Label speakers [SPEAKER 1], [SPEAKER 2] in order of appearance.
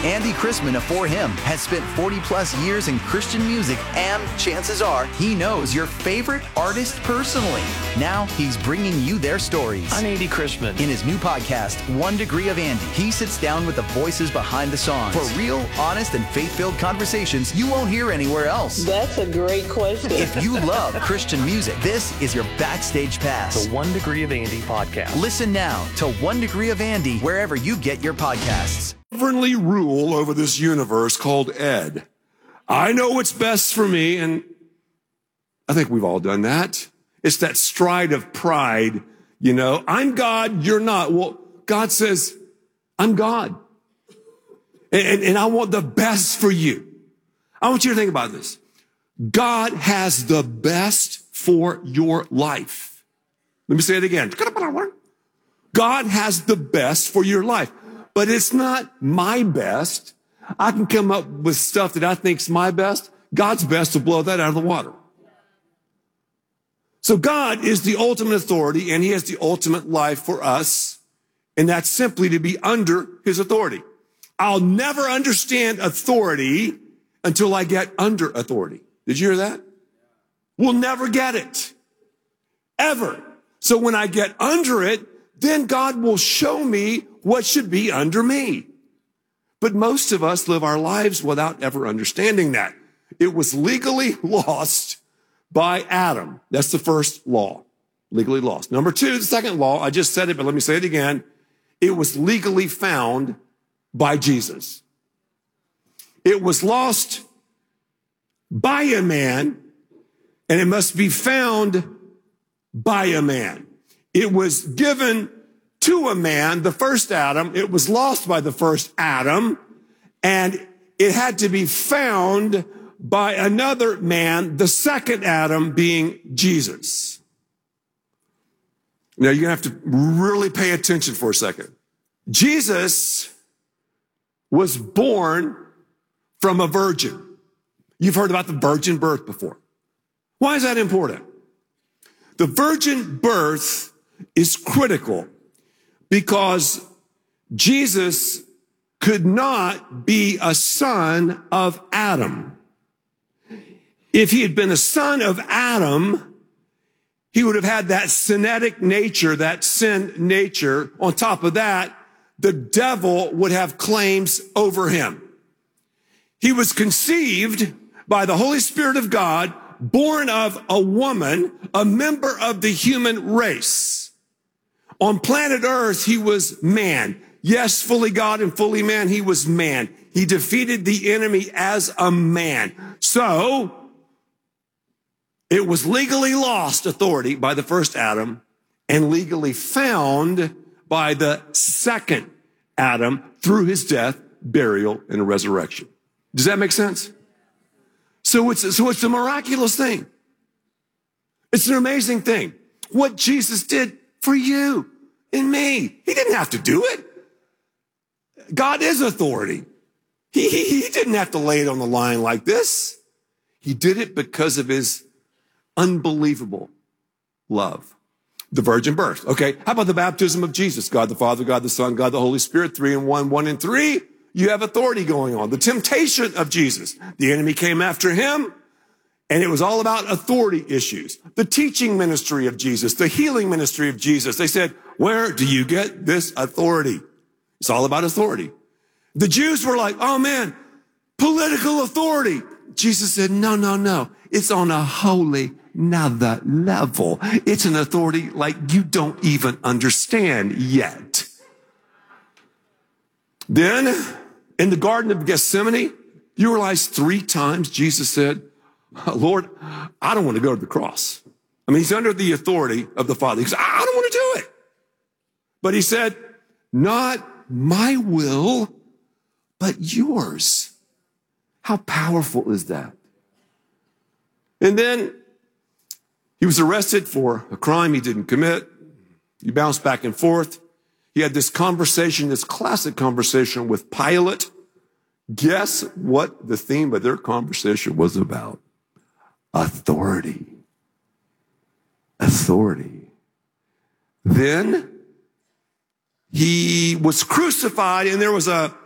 [SPEAKER 1] Andy Chrisman of For Him has spent 40 plus years in Christian music, and chances are he knows your favorite artist personally. Now he's bringing you their stories.
[SPEAKER 2] I'm Andy Chrisman.
[SPEAKER 1] In his new podcast, 1 Degree of Andy, he sits down with the voices behind the songs for real, honest, and faith-filled conversations you won't hear anywhere else.
[SPEAKER 3] That's a great question.
[SPEAKER 1] If you love Christian music, this is your backstage pass.
[SPEAKER 2] The 1 Degree of Andy podcast.
[SPEAKER 1] Listen now to 1 Degree of Andy wherever you get your podcasts.
[SPEAKER 4] Sovereignly rule over this universe called Ed. I know what's best for me, and I think we've all done that. It's that stride of pride, you know. I'm God, you're not. Well, God says, I'm God. And I want the best for you. I want you to think about this. God has the best for your life. Let me say it again. God has the best for your life, but it's not my best. I can come up with stuff that I think's my best. God's best to blow that out of the water. So God is the ultimate authority, and he has the ultimate life for us, and that's simply to be under his authority. I'll never understand authority until I get under authority. Did you hear that? We'll never get it. Ever. So when I get under it, then God will show me what should be under me. But most of us live our lives without ever understanding that. It was legally lost by Adam. That's the first law. Legally lost. Number 2, the second law, I just said it, but let me say it again. It was legally found by Jesus. It was lost by a man, and it must be found by a man. It was given to a man, the first Adam. It was lost by the first Adam, and it had to be found by another man, the second Adam being Jesus. Now, you're going to have to really pay attention for a second. Jesus was born from a virgin. You've heard about the virgin birth before. Why is that important? The virgin birth is critical because Jesus could not be a son of Adam. If he had been a son of Adam, he would have had that sinetic nature, that sin nature. On top of that, the devil would have claims over him. He was conceived by the Holy Spirit of God, born of a woman, a member of the human race. On planet Earth, he was man. Yes, fully God and fully man, he was man. He defeated the enemy as a man. So, it was legally lost authority by the first Adam and legally found by the second Adam through his death, burial, and resurrection. Does that make sense? So it's a miraculous thing. It's an amazing thing. What Jesus did for you and me. He didn't have to do it. God is authority. He didn't have to lay it on the line like this. He did it because of his unbelievable love. The virgin birth. Okay, how about the baptism of Jesus? God the Father, God the Son, God the Holy Spirit, 3 in 1, 1 in 3. You have authority going on. The temptation of Jesus. The enemy came after him, and it was all about authority issues. The teaching ministry of Jesus, the healing ministry of Jesus. They said, where do you get this authority? It's all about authority. The Jews were like, oh man, political authority. Jesus said, no. It's on a wholly another level. It's an authority like you don't even understand yet. Then, in the Garden of Gethsemane, you realize 3 times Jesus said, Lord, I don't want to go to the cross. I mean, he's under the authority of the Father. He said, I don't want to do it. But he said, not my will, but yours. How powerful is that? And then he was arrested for a crime he didn't commit. He bounced back and forth. He had this conversation, this classic conversation with Pilate. Guess what the theme of their conversation was about? Authority. Authority. Then he was crucified, and there was a